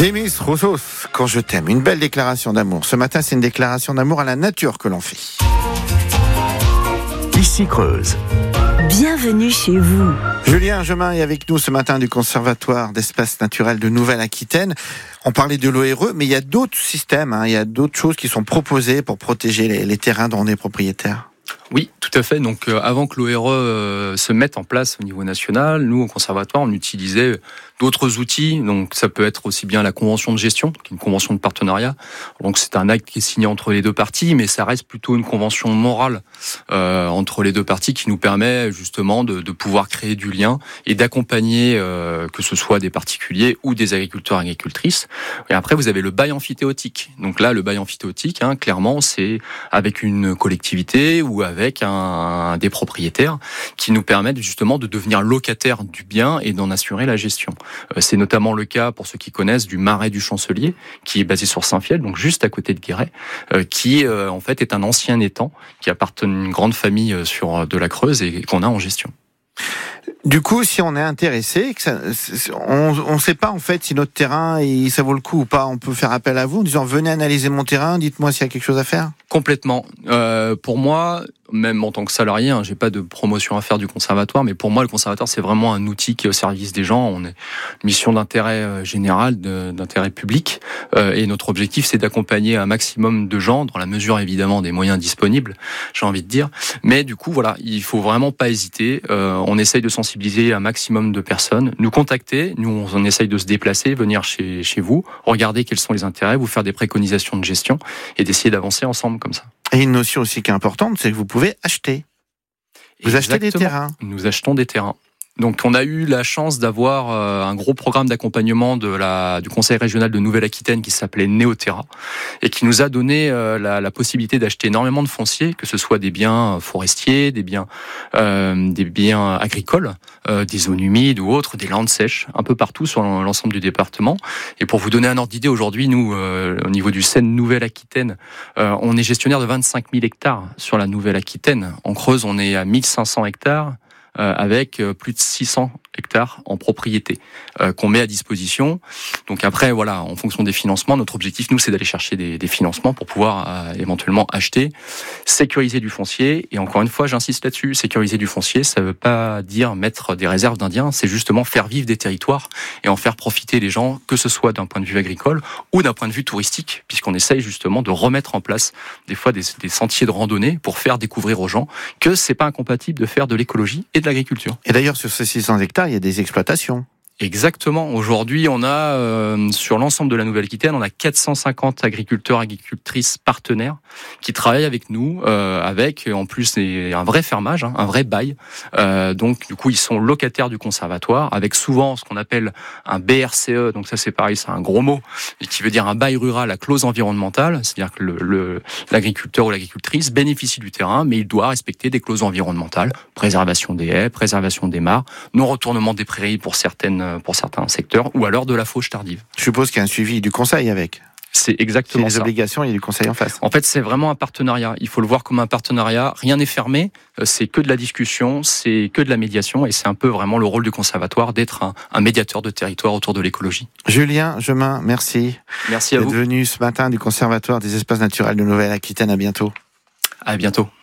Demis Roussos, quand je t'aime, une belle déclaration d'amour. Ce matin, c'est une déclaration d'amour à la nature que l'on fait. Ici Creuse. Bienvenue chez vous. Julien Gemin est avec nous ce matin du Conservatoire d'Espaces Naturels de Nouvelle-Aquitaine. On parlait de l'ORE, mais il y a d'autres systèmes, il y a d'autres choses qui sont proposées pour protéger les terrains dont on est propriétaire. Oui, tout à fait. Donc, avant que l'ORE se mette en place au niveau national, nous, au Conservatoire, on utilisait d'autres outils. Donc, ça peut être aussi bien la convention de gestion, qui est une convention de partenariat. Donc, c'est un acte qui est signé entre les deux parties, mais ça reste plutôt une convention morale entre les deux parties qui nous permet justement de pouvoir créer du lien et d'accompagner, que ce soit des particuliers ou des agriculteurs et agricultrices. Et après, vous avez le bail amphithéotique. Donc là, le bail amphithéotique, clairement, c'est avec une collectivité ou avec des propriétaires qui nous permettent justement de devenir locataires du bien et d'en assurer la gestion. C'est notamment le cas, pour ceux qui connaissent, du Marais du Chancelier, qui est basé sur Saint-Fiel, donc juste à côté de Guéret, qui en fait est un ancien étang qui appartient à une grande famille de la Creuse et qu'on a en gestion. Du coup, si on est intéressé, on ne sait pas en fait si notre terrain ça vaut le coup ou pas, on peut faire appel à vous en disant venez analyser mon terrain, dites-moi s'il y a quelque chose à faire. Complètement. Pour moi, même en tant que salarié, j'ai pas de promotion à faire du conservatoire, mais pour moi, le conservatoire, c'est vraiment un outil qui est au service des gens. On est une mission d'intérêt général, d'intérêt public, et notre objectif, c'est d'accompagner un maximum de gens, dans la mesure évidemment des moyens disponibles, j'ai envie de dire. Mais du coup, voilà, il faut vraiment pas hésiter. On essaye de sensibiliser un maximum de personnes, nous contacter, nous on essaye de se déplacer, venir chez vous, regarder quels sont les intérêts, vous faire des préconisations de gestion et d'essayer d'avancer ensemble comme ça. Et une notion aussi qui est importante, c'est que vous pouvez acheter. Vous achetez des terrains. Nous achetons des terrains. Donc on a eu la chance d'avoir un gros programme d'accompagnement du Conseil régional de Nouvelle-Aquitaine qui s'appelait Néoterra et qui nous a donné la possibilité d'acheter énormément de foncier, que ce soit des biens forestiers, des biens agricoles, des zones humides ou autres, des landes sèches, un peu partout sur l'ensemble du département. Et pour vous donner un ordre d'idée, aujourd'hui, nous, au niveau du CEN Nouvelle-Aquitaine, on est gestionnaire de 25 000 hectares sur la Nouvelle-Aquitaine. En Creuse, on est à 1500 hectares. Avec plus de 600 hectares en propriété qu'on met à disposition. Donc après, voilà, en fonction des financements, notre objectif, nous, c'est d'aller chercher des financements pour pouvoir éventuellement acheter, sécuriser du foncier. Et encore une fois, j'insiste là-dessus, sécuriser du foncier, ça ne veut pas dire mettre des réserves d'indiens, c'est justement faire vivre des territoires et en faire profiter les gens, que ce soit d'un point de vue agricole ou d'un point de vue touristique, puisqu'on essaye justement de remettre en place des fois des sentiers de randonnée pour faire découvrir aux gens que c'est pas incompatible de faire de l'écologie et de l'agriculture. Et d'ailleurs, sur ces 600 hectares, il y a des exploitations. Exactement. Aujourd'hui, on a, sur l'ensemble de la Nouvelle-Aquitaine, on a 450 agriculteurs, agricultrices partenaires qui travaillent avec nous, avec, en plus, un vrai fermage, un vrai bail. Donc, du coup, ils sont locataires du conservatoire, avec souvent ce qu'on appelle un BRCE. Donc ça, c'est pareil, c'est un gros mot, et qui veut dire un bail rural à clause environnementale. C'est-à-dire que l'agriculteur ou l'agricultrice bénéficie du terrain, mais il doit respecter des clauses environnementales, préservation des haies, préservation des mares, non-retournement des prairies pour certains secteurs, ou alors de la fauche tardive. Je suppose qu'il y a un suivi du conseil avec. C'est exactement ça. Les obligations, il y a du conseil en face. En fait, c'est vraiment un partenariat. Il faut le voir comme un partenariat. Rien n'est fermé. C'est que de la discussion, c'est que de la médiation, et c'est un peu vraiment le rôle du conservatoire d'être un médiateur de territoire autour de l'écologie. Julien Gemin, merci. Merci à vous. D'être venu ce matin du Conservatoire des Espaces Naturels de Nouvelle-Aquitaine. À bientôt. À bientôt.